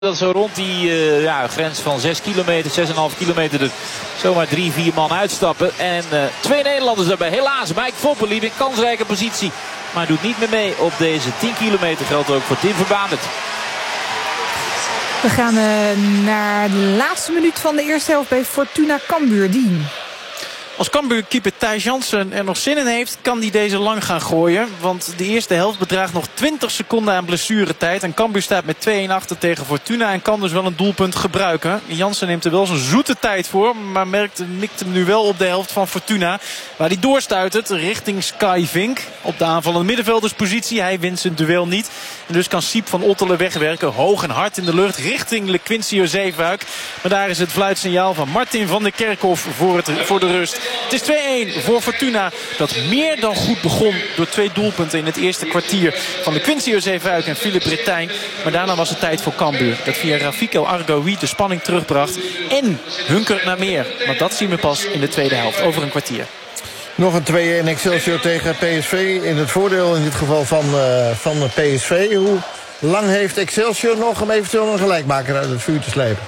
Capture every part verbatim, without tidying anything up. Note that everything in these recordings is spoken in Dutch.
Dat zo rond die uh, ja, grens van zes kilometer, zes komma vijf kilometer er zomaar drie, vier man uitstappen. En uh, twee Nederlanders daarbij. Helaas, Mike Voppel in kansrijke positie. Maar doet niet meer mee op deze tien kilometer. Geldt ook voor Tim Verbaandert. We gaan uh, naar de laatste minuut van de eerste helft bij Fortuna Cambuur. Dien. Als Cambuur-keeper Thijs Jansen er nog zin in heeft, kan hij deze lang gaan gooien. Want de eerste helft bedraagt nog twintig seconden aan blessuretijd. En Cambuur staat met twee-een achter tegen Fortuna en kan dus wel een doelpunt gebruiken. Jansen neemt er wel zijn zoete tijd voor, maar merkt, mikt hem nu wel op de helft van Fortuna. Waar hij doorstuitert richting Sky Vink op de aanvallende middenvelderspositie. Hij wint zijn duel niet. En dus kan Siep van Ottelen wegwerken, hoog en hard in de lucht richting Lequincio Zeefuik. Maar daar is het fluitsignaal van Martin van der Kerkhof voor, het, voor de rust. Het is twee-een voor Fortuna, dat meer dan goed begon door twee doelpunten in het eerste kwartier van Lequincio Zeefuik en Philippe Bretijn. Maar daarna was het tijd voor Cambuur, dat via Rafik El Argaoui de spanning terugbracht en hunkert naar meer. Maar dat zien we pas in de tweede helft, over een kwartier. Nog een twee-een Excelsior tegen P S V. In het voordeel in dit geval van, uh, van P S V. Hoe lang heeft Excelsior nog om eventueel een gelijkmaker uit het vuur te slepen?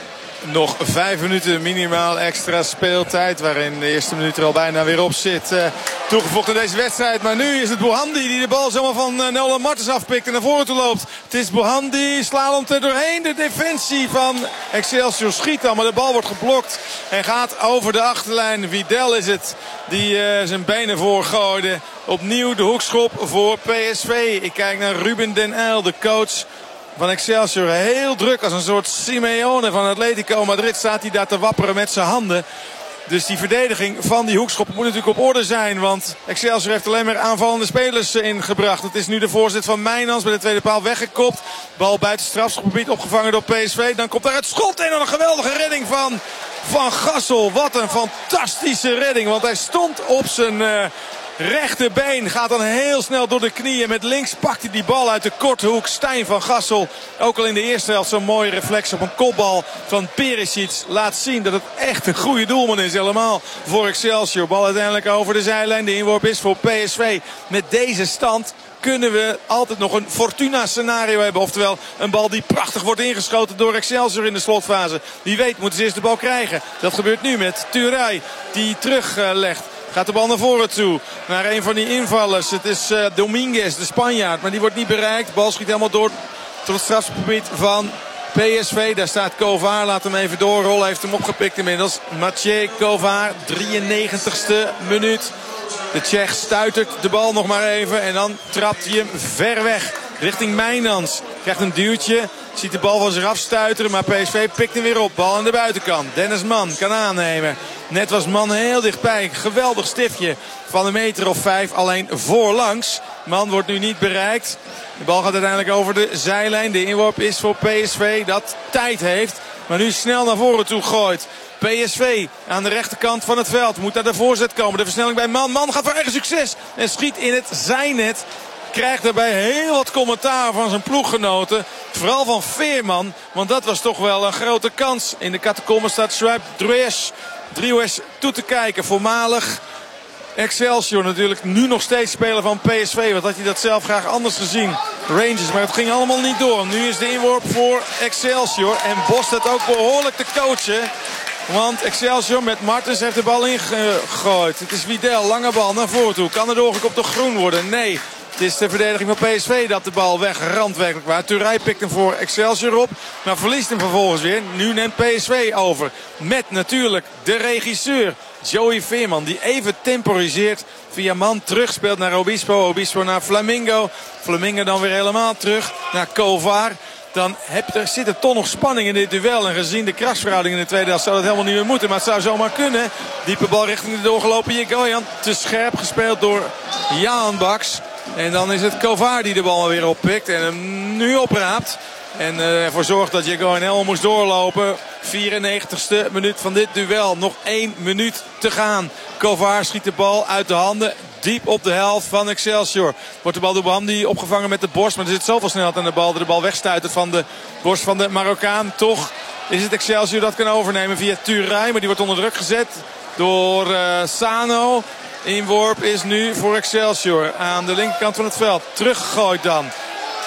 Nog vijf minuten minimaal extra speeltijd. Waarin de eerste minuut er al bijna weer op zit. Uh, toegevoegd in deze wedstrijd. Maar nu is het Bohandi die de bal zomaar van uh, Nolan Martens afpikt en naar voren toe loopt. Het is Bohandi, slalomt er doorheen. De defensie van Excelsior schiet dan. Maar de bal wordt geblokt en gaat over de achterlijn. Widel is het die uh, zijn benen voorgooide. Opnieuw de hoekschop voor P S V. Ik kijk naar Ruben den Uyl, de coach van Excelsior. Heel druk als een soort Simeone van Atletico Madrid staat hij daar te wapperen met zijn handen. Dus die verdediging van die hoekschop moet natuurlijk op orde zijn. Want Excelsior heeft alleen maar aanvallende spelers ingebracht. Het is nu de voorzet van Mijnans bij de tweede paal weggekopt. Bal buiten het strafschopgebied opgevangen door P S V. Dan komt daar het schot en dan een geweldige redding van Van Gassel. Wat een fantastische redding. Want hij stond op zijn Uh, rechterbeen, gaat dan heel snel door de knieën. Met links pakt hij die bal uit de korte hoek. Stijn van Gassel, ook al in de eerste helft zo'n mooie reflex op een kopbal van Perisic. Laat zien dat het echt een goede doelman is. Helemaal voor Excelsior. Bal uiteindelijk over de zijlijn. De inworp is voor P S V. Met deze stand kunnen we altijd nog een Fortuna-scenario hebben. Oftewel een bal die prachtig wordt ingeschoten door Excelsior in de slotfase. Wie weet moeten ze eerst de bal krijgen. Dat gebeurt nu met Thuray die teruglegt. Gaat de bal naar voren toe. Naar een van die invallers. Het is uh, Dominguez, de Spanjaard. Maar die wordt niet bereikt. De bal schiet helemaal door tot het strafgebied van P S V. Daar staat Kovar. Laat hem even doorrollen. Heeft hem opgepikt inmiddels. Mathieu Kovar. drieënnegentigste minuut. De Tsjech stuitert de bal nog maar even. En dan trapt hij hem ver weg. Richting Mijnans. Krijgt een duwtje. Ziet de bal van zich afstuiteren. Maar P S V pikt hem weer op. Bal aan de buitenkant. Dennis Mann kan aannemen. Net was Mann heel dichtbij. Geweldig stiftje van een meter of vijf. Alleen voorlangs. Mann wordt nu niet bereikt. De bal gaat uiteindelijk over de zijlijn. De inworp is voor P S V dat tijd heeft. Maar nu snel naar voren toe gooit. P S V aan de rechterkant van het veld. Moet naar de voorzet komen. De versnelling bij Mann. Mann gaat voor eigen succes. En schiet in het zijnet. Krijgt daarbij heel wat commentaar van zijn ploeggenoten. Vooral van Veerman. Want dat was toch wel een grote kans. In de catacomben staat Schwab Drues. Drues toe te kijken. Voormalig Excelsior natuurlijk. Nu nog steeds speler van P S V. Wat had hij dat zelf graag anders gezien. Rangers. Maar het ging allemaal niet door. Nu is de inworp voor Excelsior. En Bos het ook behoorlijk te coachen. Want Excelsior met Martens heeft de bal ingegooid. Het is Widel. Lange bal naar voren toe. Kan er doorgekopt op groen worden? Nee. Het is de verdediging van P S V dat de bal wegramt werkelijk waar. Thuray pikt hem voor Excelsior op. Maar verliest hem vervolgens weer. Nu neemt P S V over. Met natuurlijk de regisseur Joey Veerman. Die even temporiseert. Via man terugspeelt naar Obispo. Obispo naar Flamingo. Flamingo dan weer helemaal terug naar Kovar. Dan heb, er zit er toch nog spanning in dit duel. En gezien de krachtsverhouding in de tweede helft zou dat helemaal niet meer moeten. Maar het zou zomaar kunnen. Diepe bal richting de doorgelopen Jegoyan. Te scherp gespeeld door Jaan Baks. En dan is het Kovar die de bal weer oppikt. En hem nu opraapt. En uh, ervoor zorgt dat Jegoyan helemaal moest doorlopen. vierennegentigste minuut van dit duel. Nog één minuut te gaan. Kovar schiet de bal uit de handen. Diep op de helft van Excelsior. Wordt de bal door Bohandi opgevangen met de borst. Maar er zit zoveel snelheid aan de bal. Dat de bal wegstuitert van de borst van de Marokkaan. Toch is het Excelsior dat kan overnemen via Thuray. Maar die wordt onder druk gezet door uh, Sano. Inworp is nu voor Excelsior aan de linkerkant van het veld. Teruggegooid dan.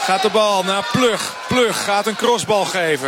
gaat de bal naar Plug. Plug gaat een crossbal geven.